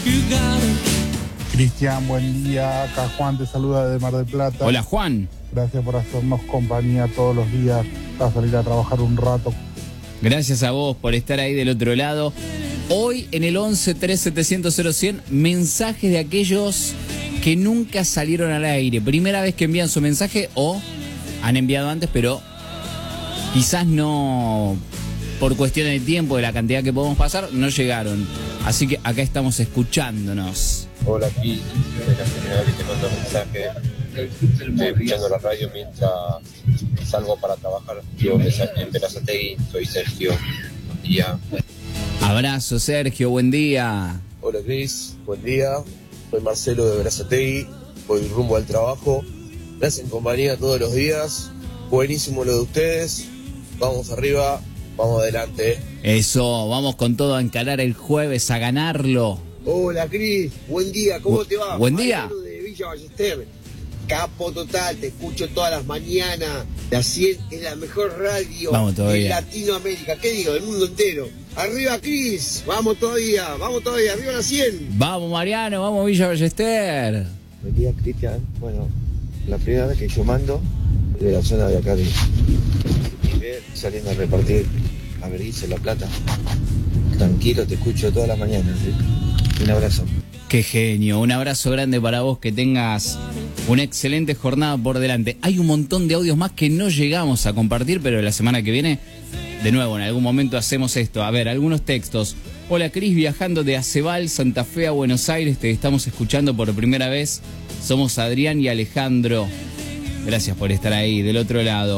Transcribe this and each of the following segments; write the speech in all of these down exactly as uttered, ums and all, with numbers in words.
Cristian, buen día. Acá Juan te saluda de Mar del Plata. Hola, Juan. Gracias por hacernos compañía todos los días para salir a trabajar un rato. Gracias a vos por estar ahí del otro lado. Hoy en el once tres setecientos cero cien, mensajes de aquellos que nunca salieron al aire. Primera vez que envían su mensaje o han enviado antes, pero quizás no, por cuestiones de tiempo, de la cantidad que podemos pasar, no llegaron. Así que acá estamos escuchándonos. Hola, aquí soy la primera vez que te mando mensaje. Estoy escuchando la radio mientras salgo para trabajar. Yo en Berazategui, soy Sergio. Buen día. Abrazo, Sergio, buen día. Hola, Cris, buen día. Soy Marcelo de Berazategui. Voy rumbo al trabajo. Me hacen compañía todos los días. Buenísimo lo de ustedes. Vamos arriba, vamos adelante. Eso, vamos con todo a encarar el jueves, a ganarlo. Hola, Cris, buen día, ¿cómo Bu- te va? buen día. Mariano de Villa Ballester, capo total, te escucho todas las mañanas. La cien es la mejor radio Vamos de todavía. Latinoamérica, ¿qué digo? Del mundo entero. Arriba, Cris, vamos todavía, vamos todavía, arriba la cien. Vamos, Mariano, vamos, Villa Ballester. Buen día, Cristian. Bueno, la primera vez que yo mando de la zona de acá de Nivel, saliendo a repartir a Berice, La Plata. Tranquilo, te escucho todas las mañanas. ¿Sí? Un abrazo. Qué genio, un abrazo grande para vos, que tengas una excelente jornada por delante. Hay un montón de audios más que no llegamos a compartir, pero la semana que viene, de nuevo, en algún momento hacemos esto. A ver, algunos textos. Hola, Cris, viajando de Acebal, Santa Fe a Buenos Aires, te estamos escuchando por primera vez. Somos Adrián y Alejandro. Gracias por estar ahí, del otro lado.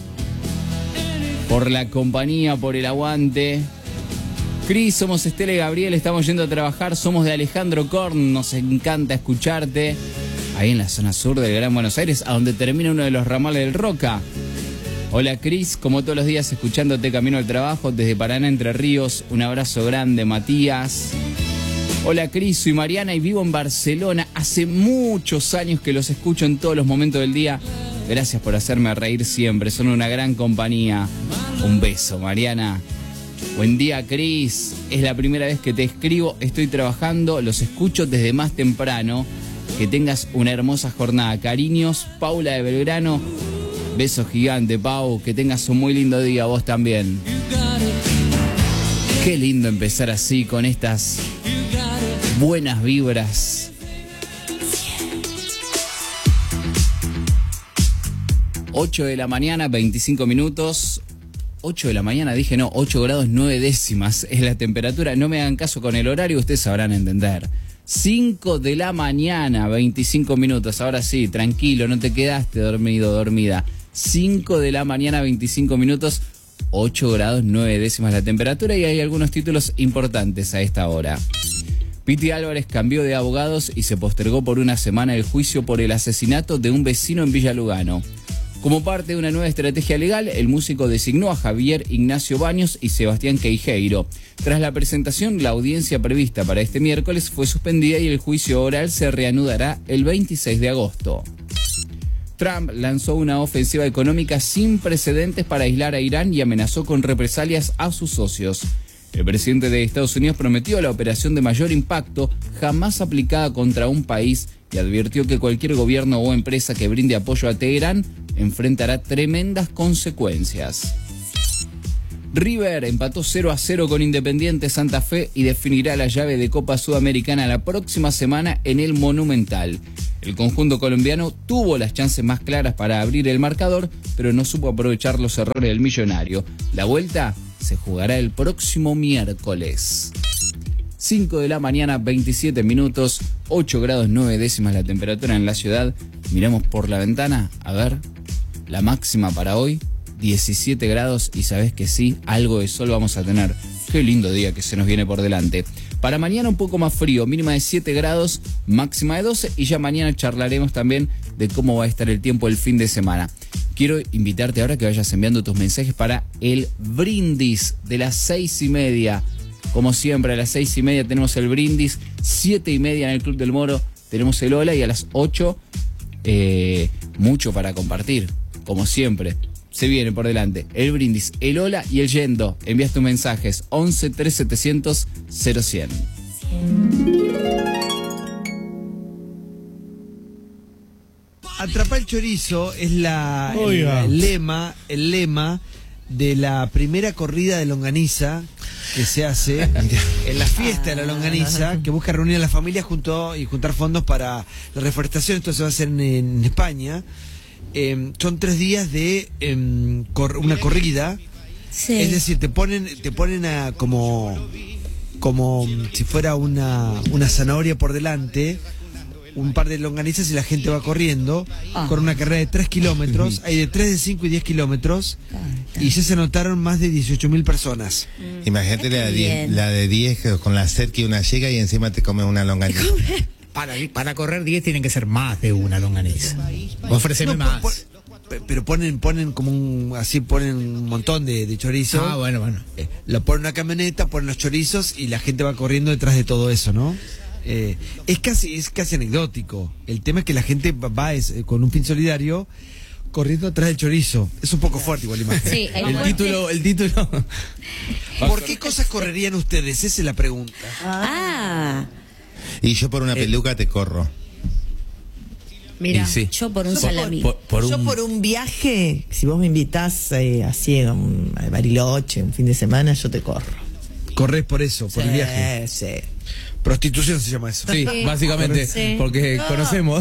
Por la compañía, por el aguante. Cris, somos Estela y Gabriel, estamos yendo a trabajar, somos de Alejandro Korn, nos encanta escucharte. Ahí en la zona sur del Gran Buenos Aires, a donde termina uno de los ramales del Roca. Hola, Cris, como todos los días escuchándote camino al trabajo desde Paraná, Entre Ríos. Un abrazo grande, Matías. Hola, Cris, soy Mariana y vivo en Barcelona. Hace muchos años que los escucho en todos los momentos del día. Gracias por hacerme reír siempre, son una gran compañía. Un beso, Mariana. Buen día, Cris. Es la primera vez que te escribo, estoy trabajando, los escucho desde más temprano. Que tengas una hermosa jornada. Cariños, Paula de Belgrano. Beso gigante, Pau. Que tengas un muy lindo día, vos también. Qué lindo empezar así, con estas buenas vibras. ocho de la mañana, veinticinco minutos. ocho de la mañana, dije no, ocho grados nueve décimas es la temperatura. No me hagan caso con el horario, ustedes sabrán entender. cinco de la mañana, veinticinco minutos. Ahora sí, tranquilo, no te quedaste dormido, dormida. cinco de la mañana, veinticinco minutos, ocho grados nueve décimas la temperatura, y hay algunos títulos importantes a esta hora. Piti Álvarez cambió de abogados y se postergó por una semana el juicio por el asesinato de un vecino en Villa Lugano. Como parte de una nueva estrategia legal, el músico designó a Javier Ignacio Baños y Sebastián Queijeiro. Tras la presentación, la audiencia prevista para este miércoles fue suspendida y el juicio oral se reanudará el veintiséis de agosto. Trump lanzó una ofensiva económica sin precedentes para aislar a Irán y amenazó con represalias a sus socios. El presidente de Estados Unidos prometió la operación de mayor impacto jamás aplicada contra un país y advirtió que cualquier gobierno o empresa que brinde apoyo a Teherán enfrentará tremendas consecuencias. River empató cero a cero con Independiente Santa Fe y definirá la llave de Copa Sudamericana la próxima semana en el Monumental. El conjunto colombiano tuvo las chances más claras para abrir el marcador, pero no supo aprovechar los errores del millonario. La vuelta se jugará el próximo miércoles. cinco de la mañana, veintisiete minutos, ocho grados nueve décimas la temperatura en la ciudad. Miramos por la ventana, a ver, la máxima para hoy, diecisiete grados, y sabés que sí, algo de sol vamos a tener. Qué lindo día que se nos viene por delante. Para mañana un poco más frío, mínima de siete grados, máxima de doce, y ya mañana charlaremos también de cómo va a estar el tiempo el fin de semana. Quiero invitarte ahora que vayas enviando tus mensajes para el brindis de las seis y media. Como siempre, a las seis y media tenemos el brindis, siete y media en el Club del Moro tenemos el Hola, y a las ocho, eh, mucho para compartir, como siempre. Se viene por delante el brindis, el Hola y el Yendo. Envías tus mensajes once tres setecientos cero cien. atrapar el chorizo es la el, Oiga. el lema, el lema de la primera corrida de longaniza que se hace en la fiesta de la longaniza, que busca reunir a la familia junto y juntar fondos para la reforestación. Esto se va a hacer en, en España. Eh, son tres días de eh, cor, una corrida. Sí. Es decir, te ponen, te ponen a como, como si fuera una, una zanahoria por delante, un par de longanizas y la gente va corriendo, Ah. con una carrera de tres kilómetros, hay de tres, de cinco y diez kilómetros, y ya se anotaron más de dieciocho mil personas. Imagínate la, Qué de die- bien. la de diez que con la sed que una llega y encima te comes una longaniza. Para, para correr diez tienen que ser más de una longaniza. Ofreceme No, más. pon- pon- pero ponen, ponen como un, así ponen un montón de, de chorizos. Ah, bueno, bueno. Eh, lo ponen en una camioneta, ponen los chorizos y la gente va corriendo detrás de todo eso, ¿no? Eh, es casi es casi anecdótico. El tema es que la gente va, va es, eh, con un fin solidario corriendo atrás del chorizo. Es un poco fuerte igual la imagen. Sí, hay El fuerte. título, el título. ¿Por qué cosas correrían ustedes? Esa es la pregunta. Ah, Y yo por una peluca te corro. Mira, Y sí. yo por un Yo salami. Por, por yo un- por un viaje, si vos me invitás eh, así a, un, a Bariloche, un fin de semana, yo te corro. Corres por eso, por el Sí, viaje. sí. Prostitución se llama eso. Sí, básicamente, Sí. porque conocemos.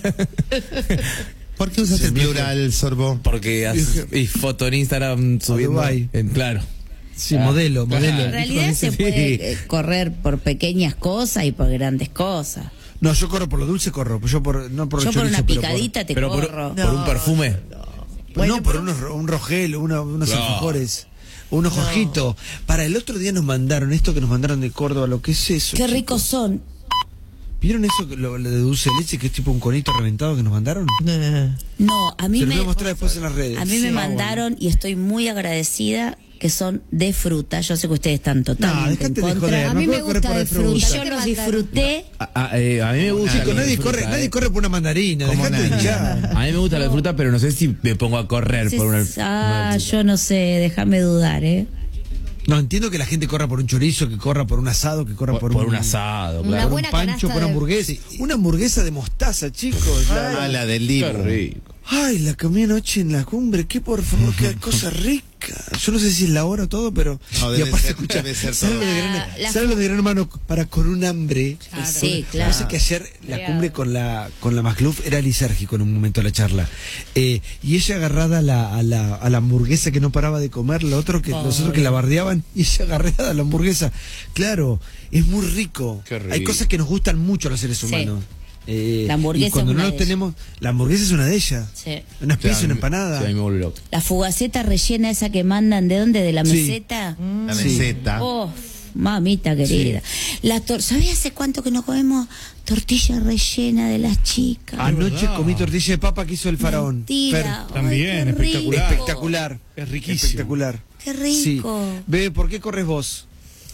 ¿Por qué usaste el plural, Sorbo? Porque haces y foto en Instagram subiendo. Dubái. En, claro. Sí, Ah, modelo, claro. modelo. En realidad se Sí. puede eh, correr por pequeñas cosas y por grandes cosas. No, yo corro por lo dulce, corro. Yo por, no por el Yo por chorizo, una pero por- picadita te Pero por, corro. por un perfume. Pero Bueno, no, por pero- unos, ro- un rogel, una- unos No. alfajores, unos ojitos. Para el otro día nos mandaron esto que nos mandaron de Córdoba, lo que es eso. Qué chicos? ricos son. ¿Vieron eso, que lo, lo de dulce de leche, que es tipo un conito reventado que nos mandaron? Eh, No, a mí Se los me, voy a mostrar después en las redes. a mí me Sí. mandaron y estoy muy agradecida que son de fruta. Yo sé que ustedes están totalmente dejate en de contra. joder, a no mí me puedo correr gusta por de de fruta. fruta. ¿Qué Yo te los mandaron? disfruté. A, a- eh, a mí me gusta. Chicos, lo de nadie fruta, corre, eh. nadie corre por una mandarina. ¿Cómo Dejate de nadie? hinchar. A mí me gusta la de fruta, pero no sé si me pongo a correr Sí, por una. ah, una- yo no sé, déjame dudar, ¿eh? No, entiendo que la gente corra por un chorizo, que corra por un asado, que corra por, por, por un asado, Una claro. por buena un pancho, canasta por una de- hamburguesa. Una hamburguesa de mostaza, chicos. la- Ah, la del Qué libro. rico. Ay, la comí anoche en la cumbre, qué por favor, qué cosa rica. Yo no sé si es la hora o todo, pero. No, y debe aparte, ser- escucha, debe ser ¿sabes todo. lo de gran, La- la ¿sabes lo de gran hermano? Para con un hambre. Claro. Sí, claro. Pasa que ayer la cumbre con la con la Magluf era lisérgico en un momento de la charla. Eh, y ella agarrada a la, a, la, a la hamburguesa que no paraba de comer, lo otro que los otros que la bardeaban, y ella agarrada a la hamburguesa. Claro, es muy rico. Qué rico. Hay cosas que nos gustan mucho a los seres Sí. humanos. Eh, La hamburguesa y cuando es una no lo de ellas. tenemos, la hamburguesa es una de ellas. Sí. Una especie, Sí, a una mí- empanada. Sí, a mí me vuelve loco. La fugaceta rellena esa que mandan, ¿de dónde? ¿De la Sí. meseta? La Sí. meseta. Oh, mamita querida. La tor- ¿Sabés hace cuánto que no comemos tortilla rellena de las chicas? Anoche comí tortilla de papa que hizo el faraón. Mentira. Fer. También, Ay, qué rico. espectacular. Espectacular. Es riquísimo. Espectacular. Qué Sí. rico. Bebe, ¿por qué corres vos?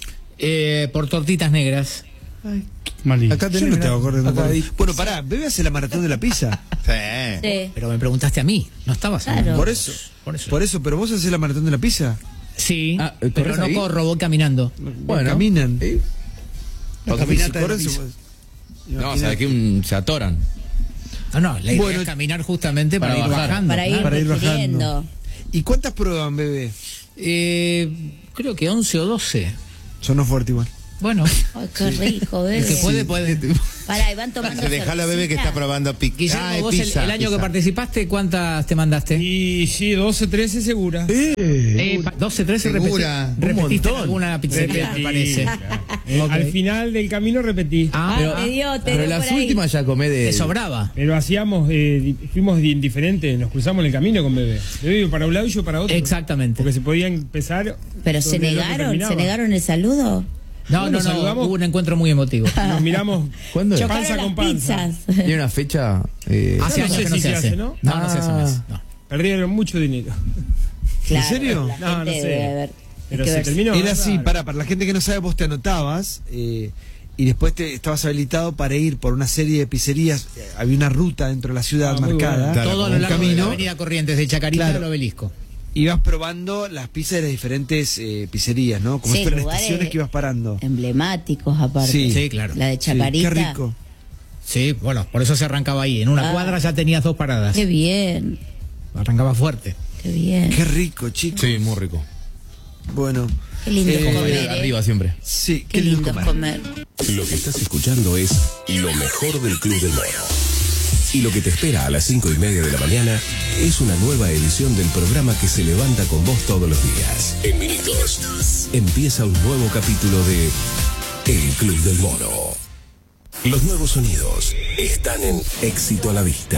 Eh, por tortitas negras. Malín. Acá Yo no te hago correr. Acá hay- Bueno, pará, Bebe hace la maratón de la pizza. Sí. Sí. Pero me preguntaste a mí, no estabas a mí. Claro. Por eso. Por eso. Por eso, pero vos haces la maratón de la pizza. Sí, Ah, ¿corres pero no ahí? corro, voy caminando. Bueno. Caminan. ¿Eh? La Porque caminata si de la corres, pizza. No, o sea, aquí un- se atoran. No, no, la idea Bueno, es caminar justamente para, para ir bajar. bajando. Para ir, Para ir digiriendo. bajando. ¿Y cuántas prueban, Bebe? Eh, creo que once o doce. Sonó fuerte igual. Bueno, Ay, qué rico, bebé. el que puede, puede. Pará, y van tomando Dejalo a Bebe que está cervecita. probando pi- Guillermo, ah, vos el- pizza, el, año que pizza. participaste, ¿cuántas te mandaste? Y sí, doce, trece segura. Eh, pa- doce, trece, Segura. repetí- Un repetiste en montón. alguna pizzería, me Repetí, parece. Eh, Ok. Al final del camino repetí. Ah, Ah, te dio, te Pero dio las por ahí. últimas ya comé de. te sobraba. Pero hacíamos, eh, di- fuimos di- diferentes, nos cruzamos en el camino con Bebé. Bebé iba para un lado y yo para otro. Exactamente. Porque se podía empezar. Pero se donde el otro negaron, terminaba. se negaron el saludo. No, Bueno, no, no, saludamos. hubo un encuentro muy emotivo. Nos miramos ¿Cuándo es? Chocaron panza las con panza. pizzas. Tiene una fecha. eh, Hace no años sé que no si se se hace. hace, ¿no? No, no se hace Ah. más. No. Perdieron mucho dinero. Claro, serio? la No, no gente sé. debe haber- Pero hay que se ver- terminó. Era así, Claro. para, para la gente que no sabe, vos te anotabas eh, y después te estabas habilitado para ir por una serie de pizzerías. Eh, había una ruta dentro de la ciudad Ah, muy marcada. bueno. Claro, Todo a como lo un largo de la camino. avenida Corrientes, de Chacarita Claro. al Obelisco. Ibas probando las pizzas de las diferentes eh, pizzerías, ¿no? Como Sí, si fueran lugares estaciones que ibas parando. emblemáticos aparte. Sí. Sí, claro. La de Sí, Chacarita. qué rico. Sí, bueno, por eso se arrancaba ahí. En una Ah. cuadra ya tenías dos paradas. Qué bien, Arrancaba fuerte. qué bien. Qué rico, chicos. Sí, muy rico. Bueno. Qué lindo Eh, comer, ¿eh? Arriba siempre. Sí, Qué lindo comer. Lo que estás escuchando es lo mejor del Club del Moro. Y lo que te espera a las cinco y media de la mañana es una nueva edición del programa que se levanta con vos todos los días. En minutos empieza un nuevo capítulo de El Club del Moro. Los nuevos sonidos están en Éxito a la Vista.